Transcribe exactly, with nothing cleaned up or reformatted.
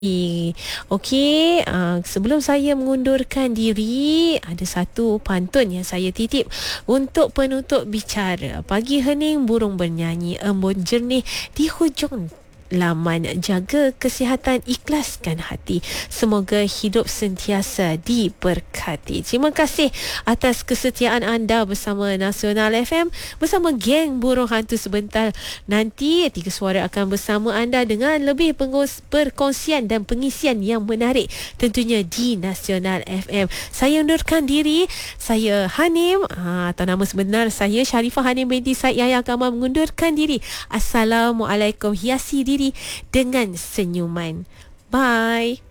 Okey, uh, sebelum saya mengundurkan diri, ada satu pantun yang saya titip untuk penutup bicara. Pagi hening burung bernyanyi, embun jernih di hujung laman. Jaga kesihatan, ikhlaskan hati. Semoga hidup sentiasa diberkati. Terima kasih atas kesetiaan anda bersama Nasional F M, bersama geng Burung Hantu. Sebentar nanti Tiga Suara akan bersama anda dengan lebih pengos- perkongsian dan pengisian yang menarik, tentunya di Nasional F M. Saya undurkan diri. Saya Hanim, ha, atau nama sebenar saya Sharifah Hanim binti Said Yahya Kamal, mengundurkan diri. Assalamualaikum. Hiasi diri dengan senyuman. Bye.